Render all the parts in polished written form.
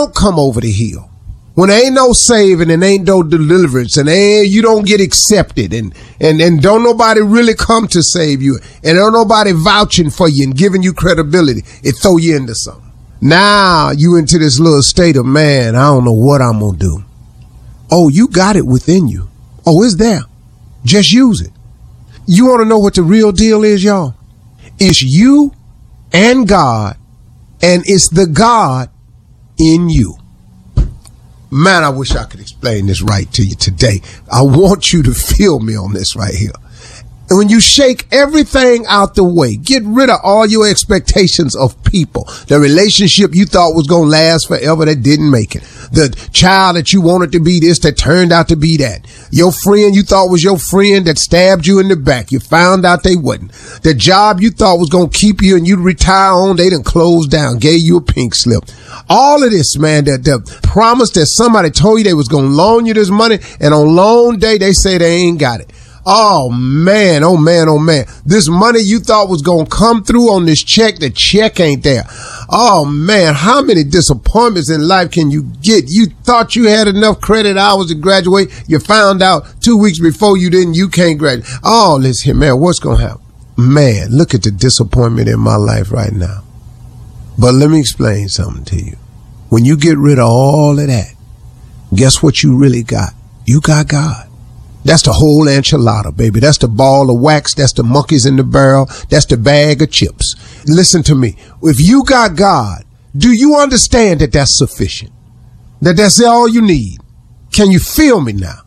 don't come over the hill, when there ain't no saving and ain't no deliverance and you don't get accepted and don't nobody really come to save you and don't nobody vouching for you and giving you credibility, it throw you into something. Now you into this little state of, man, I don't know what I'm going to do. Oh, you got it within you. Oh, it's there. Just use it. You want to know what the real deal is, y'all? It's you and God, and it's the God in you. Man, I wish I could explain this right to you today. I want you to feel me on this right here. And when you shake everything out the way, get rid of all your expectations of people, the relationship you thought was going to last forever that didn't make it, the child that you wanted to be this that turned out to be that, your friend you thought was your friend that stabbed you in the back, you found out they wasn't, the job you thought was going to keep you and you'd retire on, they done closed down, gave you a pink slip. All of this, man, the promise that somebody told you they was going to loan you this money, and on loan day, they say they ain't got it. Oh man, oh man, oh man. This money you thought was going to come through on this check, the check ain't there. Oh man, how many disappointments in life can you get? You thought you had enough credit hours to graduate. You found out 2 weeks before you didn't, you can't graduate. Oh, listen, man, what's going to happen? Man, look at the disappointment in my life right now. But let me explain something to you. When you get rid of all of that, guess what you really got? You got God. That's the whole enchilada, baby. That's the ball of wax. That's the monkeys in the barrel. That's the bag of chips. Listen to me. If you got God, do you understand that that's sufficient? That that's all you need? Can you feel me now?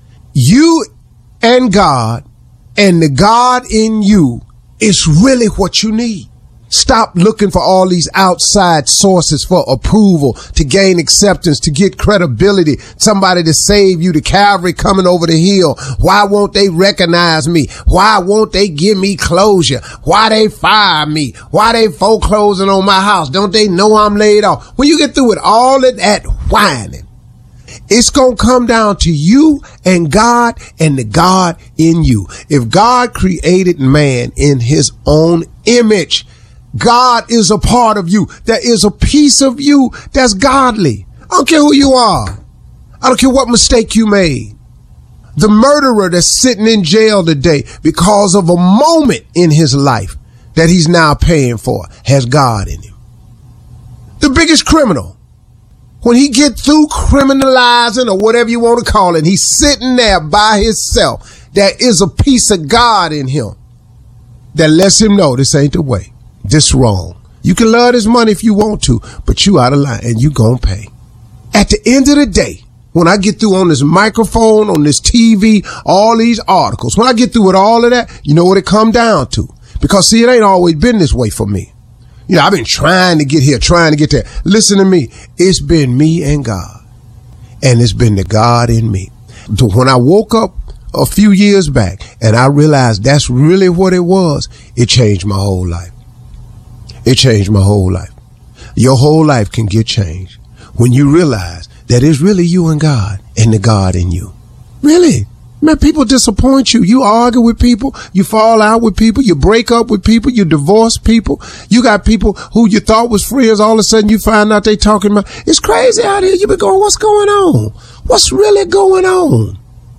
You and God and the God in you is really what you need. Stop looking for all these outside sources for approval, to gain acceptance, to get credibility, somebody to save you, the cavalry coming over the hill. Why won't they recognize me? Why won't they give me closure? Why they fire me? Why they foreclosing on my house? Don't they know I'm laid off? When you get through with all of that whining, it's going to come down to you and God and the God in you. If God created man in his own image, God is a part of you. There is a piece of you that's godly. I don't care who you are. I don't care what mistake you made. The murderer that's sitting in jail today because of a moment in his life that he's now paying for has God in him. The biggest criminal, when he get through criminalizing or whatever you want to call it, he's sitting there by himself. There is a piece of God in him that lets him know this ain't the way. This wrong. You can love this money if you want to, but you out of line and you gonna pay. At the end of the day, when I get through on this microphone, on this TV, all these articles, when I get through with all of that, you know what it come down to? Because see, it ain't always been this way for me. You know, I've been trying to get here, trying to get there. Listen to me. It's been me and God, and it's been the God in me. When I woke up a few years back and I realized that's really what it was, it changed my whole life. It changed my whole life. Your whole life can get changed when you realize that it's really you and God and the God in you. Really? Man, people disappoint you. You argue with people. You fall out with people. You break up with people. You divorce people. You got people who you thought was friends. All of a sudden you find out they talking about. It's crazy out here. You be going, what's going on? What's really going on?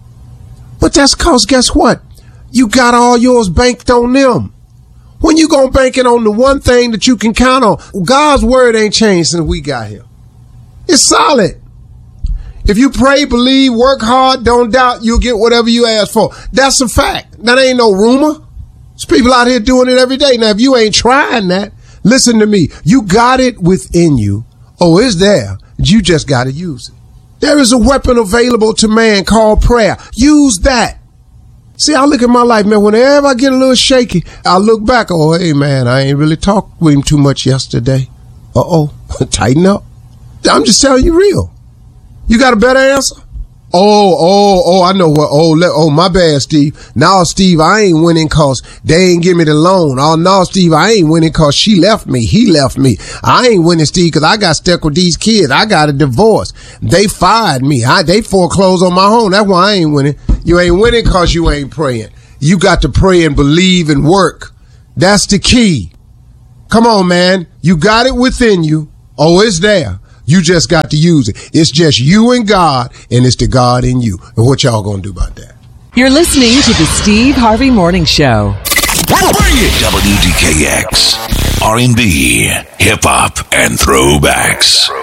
But that's cause guess what? You got all yours banked on them. When you gonna bank it on the one thing that you can count on? God's word ain't changed since we got here. It's solid. If you pray, believe, work hard, don't doubt, you'll get whatever you ask for. That's a fact. That ain't no rumor. There's people out here doing it every day. Now, if you ain't trying that, listen to me. You got it within you. Oh, it's there. You just got to use it. There is a weapon available to man called prayer. Use that. See, I look at my life, man, whenever I get a little shaky, I look back, oh, hey, man, I ain't really talked with him too much yesterday. Uh-oh, tighten up. I'm just telling you real. You got a better answer? Oh, I know what. Oh, my bad, Steve. Now, Steve, I ain't winning cause they ain't give me the loan. Oh, no, Steve, I ain't winning cause she left me. He left me. I ain't winning, Steve, cause I got stuck with these kids. I got a divorce. They fired me. They foreclosed on my home. That's why I ain't winning. You ain't winning cause you ain't praying. You got to pray and believe and work. That's the key. Come on, man. You got it within you. Oh, it's there. You just got to use it. It's just you and God, and it's the God in you. And what y'all gonna do about that? You're listening to the Steve Harvey Morning Show. WDKX, R&B, hip-hop, and throwbacks.